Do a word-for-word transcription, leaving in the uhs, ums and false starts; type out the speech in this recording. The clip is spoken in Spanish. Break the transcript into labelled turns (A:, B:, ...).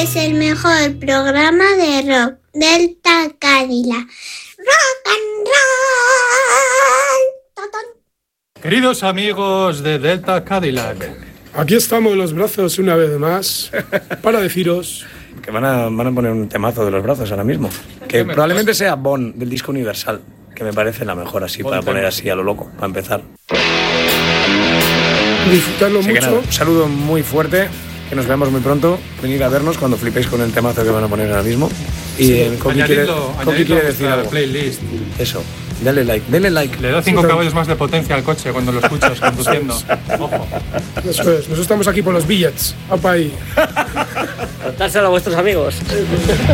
A: es el mejor programa de rock. Delta Cadillac. Rock and roll. Totón.
B: Queridos amigos de Delta Cadillac,
C: aquí estamos los brazos una vez más para deciros
D: que van a, van a poner un temazo de los brazos ahora mismo, que probablemente sea Bon del disco Universal, que me parece la mejor así, para poner así a lo loco, para empezar.
C: Disfrutarlo
D: Así
C: mucho.
D: que nada, un saludo muy fuerte, que nos veamos muy pronto. Venid a vernos cuando flipéis con el temazo que van a poner ahora mismo. Y
B: sí,
D: en Coqui quiere, Coqui quiere decir algo.
B: Playlist.
D: Eso, dale like, dale like.
B: Le da cinco caballos más de potencia al coche cuando lo escuchas conduciendo. Ojo.
C: Eso es, nosotros estamos aquí por los billets. Apa ahí.
E: Contárselo a vuestros amigos.